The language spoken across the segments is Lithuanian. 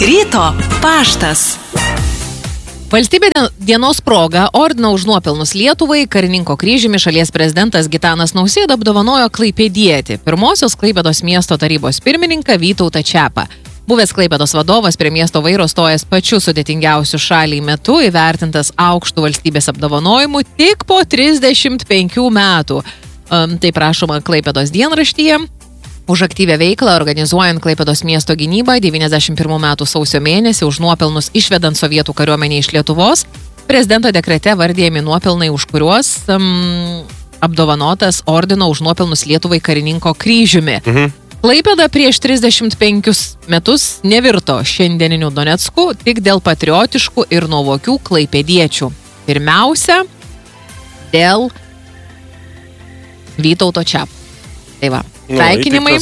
Ryto paštas. Valstybė dienos proga ordino už nuopelnus Lietuvai karininko kryžiumi šalies prezidentas Gitanas Nausėda apdovanojo klaipėdietį, pirmosios Klaipėdos miesto tarybos pirmininką Vytautą Čiapą. Buvęs Klaipėdos vadovas prie miesto vairo stojęs pačiu sudėtingiausiu šaliai metu, įvertintas aukštų valstybės apdovanojimų tik po 35 metų. Tai prašoma Klaipėdos dienraštyje. Už aktyvią veiklą organizuojant Klaipėdos miesto gynybą 91 metų sausio mėnesį už nuopelnus išvedant sovietų kariuomenę iš Lietuvos, prezidento dekrete vardijami nuopelnai, už kuriuos apdovanotas ordino už nuopelnus Lietuvai karininko kryžiumi. Klaipėda prieš 35 metus nevirto šiandieniniu Donecku tik dėl patriotiškų ir nuovokių klaipėdiečių. Pirmiausia, dėl Vytauto Čiapo. Tai va, sveikinimai.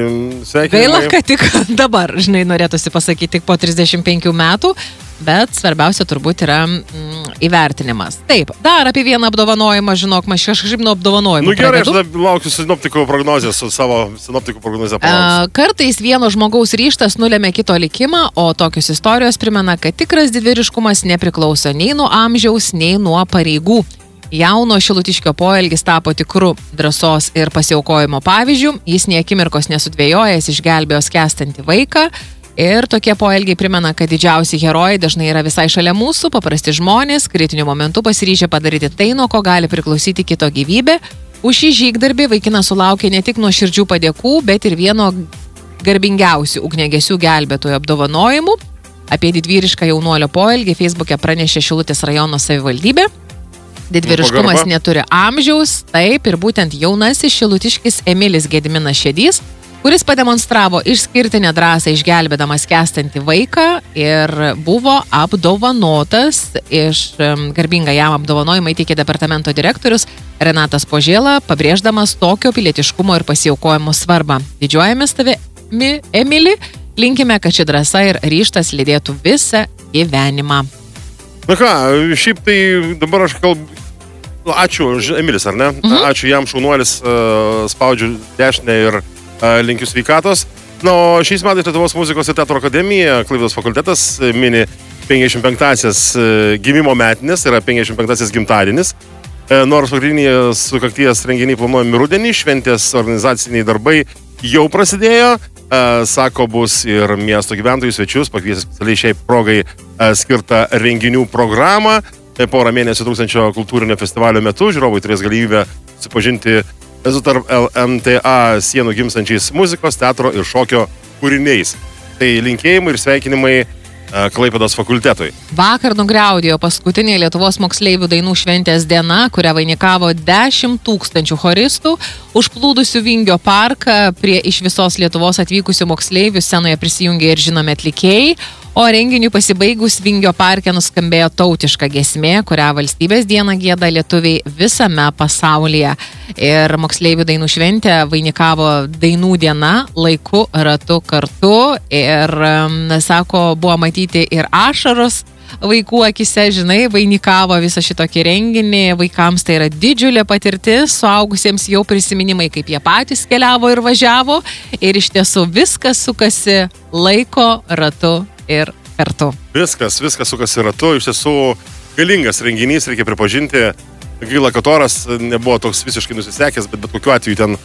Gaila, kad tik dabar, norėtųsi pasakyti, tik po 35 metų, bet svarbiausia turbūt yra įvertinimas. Taip, dar apie vieną apdovanojimą, žinok, aš kažkaip nuo apdovanojimų gerai, aš lauksiu sinoptikų prognozės, su savo sinoptikų prognozę. Kartais vieno žmogaus ryžtas nulėmė kito likimą, o tokios istorijos primena, kad tikras didvyriškumas nepriklauso nei nuo amžiaus, nei nuo pareigų. Jauno Šilutiškio poelgis tapo tikru drąsos ir pasiaukojimo pavyzdžiu, jis nė akimirkos nesudvėjojęs išgelbėjo skęstantį vaiką ir tokie poelgiai primena, kad didžiausi herojai dažnai yra visai šalia mūsų, paprasti žmonės, kritiniu momentu pasiryžę padaryti tai, nuo ko gali priklausyti kito gyvybė. Už šį žygdarbį vaikinas sulaukė ne tik nuoširdžių padėkų, bet ir vieno garbingiausių ugniagesių gelbėtojų apdovanojimų. Apie didvyrišką jaunuolio poelgį Facebook'e pranešė Šilutės rajono savivaldybė. Didvyriškumas neturi amžiaus, taip ir būtent jaunasis šilutiškis Emilis Gediminas Šedys, kuris pademonstravo išskirtinę drąsą išgelbėdamas skęstantį vaiką ir buvo apdovanotas. Iš garbingą jam apdovanojimą įteikė departamento direktorius Renatas Požėla, pabrėždamas tokio pilietiškumo ir pasiaukojimo svarbą. Didžiuojamės tavimi, Emili, linkime, kad ši drąsa ir ryžtas lydėtų visą gyvenimą. Na ką, šiaip tai dabar aš kalbu, ačiū Emilis, ar ne? Ačiū jam, šaunuolis, spaudžiu dešinę ir linkiu sveikatos. Na, o šiais metais Lietuvos muzikos ir teatro akademija, Klaipėdos fakultetas, mini 55-asias gimimo metinės, yra 55-asias gimtadienis. Nors pagrindinės sukakties renginiai planuojami rudenį, šventės organizaciniai darbai jau prasidėjo. Sako, bus ir miesto gyventojų svečius, pakviesęs specialiai šiai progai skirtą renginių programą. Porą mėnesių trūkstančio kultūrinio festivalio metu žiūrovai turės galimybę supažinti su tarp LMTA sienų gimstančiais muzikos, teatro ir šokio kūriniais. Tai linkėjimai ir sveikinimai Klaipėdos fakultetui. Vakar nugriaudėjo paskutinė Lietuvos moksleivių dainų šventės diena, kurią vainikavo 10 000 choristų, užplūdusių Vingio parką. Prie iš visos Lietuvos atvykusių moksleivių scenoje prisijungė ir žinomi atlikėjai, o renginiui pasibaigus Vingio parke nuskambėjo tautiška giesmė, kurią valstybės dieną gieda lietuviai visame pasaulyje. Ir moksleivių dainų šventę vainikavo dainų diena laiku, ratu, kartu. Ir, sako, buvo matyti ir ašaros vaikų akise, vainikavo visą šitokį renginį. Vaikams tai yra didžiulė patirtis, suaugusiems jau prisiminimai, kaip jie patys keliavo ir važiavo. Ir iš tiesų viskas sukasi laiko, ratu ir kartu. Viskas sukasi ratu. Iš tiesų galingas renginys, reikia pripažinti. Gaila, kad oras nebuvo toks visiškai nusisekęs, bet kokiu atveju ten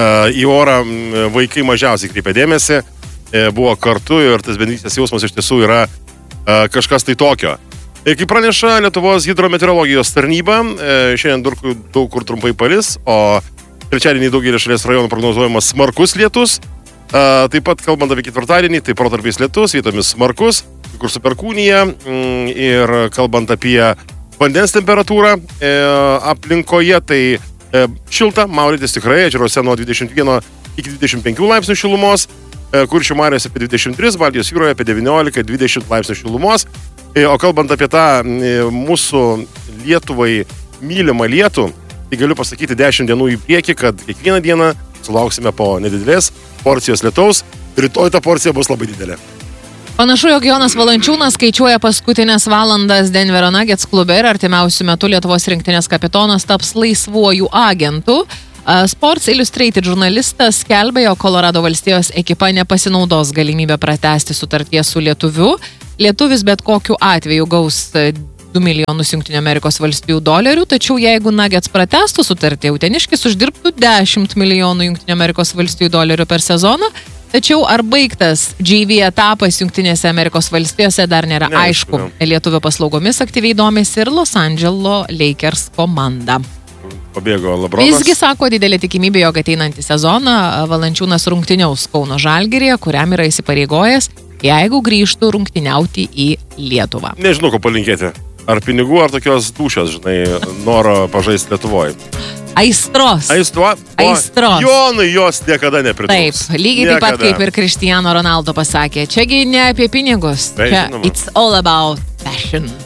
į orą vaikai mažiausiai kreipė dėmesį. Buvo kartu ir tas bendrystės jausmas iš tiesų yra kažkas tai tokio. Kaip praneša Lietuvos hidrometeorologijos tarnyba, šiandien daug kur trumpai palis, o trečiadienį daugelį šalies rajonų prognozuojamas smarkus lietus. Taip pat, kalbant apie ketvirtadienį, tai protarpiais lietus, vietomis smarkus, kur su perkūnija, ir kalbant apie vandens temperatūrą aplinkoje, tai šilta, maudytis tikrai, ežeruose nuo 21 iki 25 laipsnių šilumos, Kuršių mariose apie 23, Baltijos jūroje apie 19-20 laipsnių šilumos. O kalbant apie tą mūsų Lietuvai mylimą lietų, tai galiu pasakyti 10 dienų į priekį, kad kiekvieną dieną sulauksime po nedidelės porcijos lietaus. Rytoj ta porcija bus labai didelė. Panašu, jog Jonas Valančiūnas skaičiuoja paskutinės valandas Denverio Nuggets klube ir artimiausiu metu Lietuvos rinktinės kapitonas taps laisvuoju agentu. Sports Illustrated žurnalistas skelbė, jog Kolorado valstijos ekipa nepasinaudos galimybę pratęsti sutarties su lietuviu. Lietuvis bet kokiu atveju gaus $2 milijonus Jungtinių Amerikos valstijų dolerių, tačiau jeigu Nuggets pratęstų sutartį, uteniškis uždirbtų $10 milijonų Jungtinių Amerikos valstijų dolerių per sezoną. Tačiau ar baigtas JV etapas Jungtinėse Amerikos valstijose dar nėra aišku. Lietuvio paslaugomis aktyviai domisi ir Los Angeles Lakers komanda. Pabėgo Lebronas. Visgi sako didelė tikimybė, jog ateinantį sezoną Valančiūnas rungtyniaus Kauno Žalgiryje, kuriam yra įsipareigojęs, jeigu grįžtų rungtyniauti į Lietuvą. Nežinau, ko palinkėti. Ar pinigų, ar tokios dūšios, noro pažaisti Lietuvoje. Aistros. Aistros. Jonui jos niekada nepritrūks. Taip, lygiai taip pat kaip ir Cristiano Ronaldo pasakė. Čiagi ne apie pinigus. Čia it's all about passion.